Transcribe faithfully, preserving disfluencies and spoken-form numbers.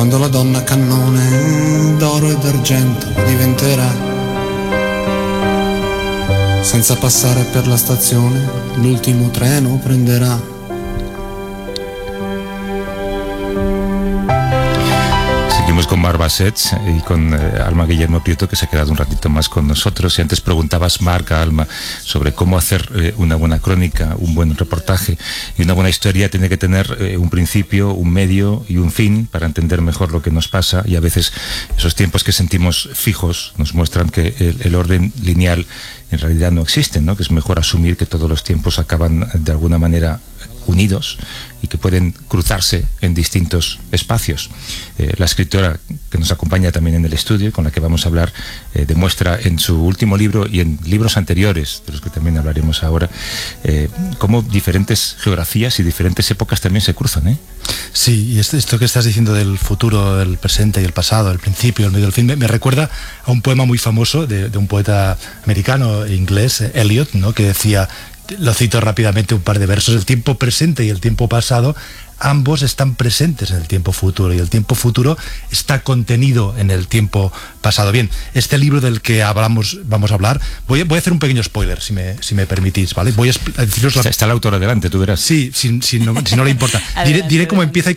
quando la donna cannone d'oro e d'argento diventerà, senza passare per la stazione l'ultimo treno prenderà. Seguimos con Barbasets y con eh, Alma Guillermo Prieto, que se ha quedado un ratito más con nosotros. Y antes preguntabas, Marca, Alma, sobre cómo hacer eh, una buena crónica, un buen reportaje. Y una buena historia tiene que tener eh, un principio, un medio y un fin para entender mejor lo que nos pasa. Y a veces esos tiempos que sentimos fijos nos muestran que el, el orden lineal en realidad no existe, ¿no? Que es mejor asumir que todos los tiempos acaban de alguna manera unidos y que pueden cruzarse en distintos espacios. Eh, la escritora que nos acompaña también en el estudio, con la que vamos a hablar, eh, demuestra en su último libro y en libros anteriores, de los que también hablaremos ahora, eh, cómo diferentes geografías y diferentes épocas también se cruzan, ¿eh? Sí, y esto, esto que estás diciendo del futuro, el presente y el pasado, el principio, el medio y el fin, me, me recuerda a un poema muy famoso de, de un poeta americano e inglés, Eliot, ¿no? Que decía, lo cito rápidamente un par de versos: el tiempo presente y el tiempo pasado, ambos están presentes en el tiempo futuro, y el tiempo futuro está contenido en el tiempo pasado. Bien, este libro del que hablamos, vamos a hablar, voy a, voy a hacer un pequeño spoiler, si me, si me permitís, ¿vale? Voy a, a deciros la... Está el autor adelante, tú verás. Sí, si, si, no, si no le importa. Diré, diré cómo empieza y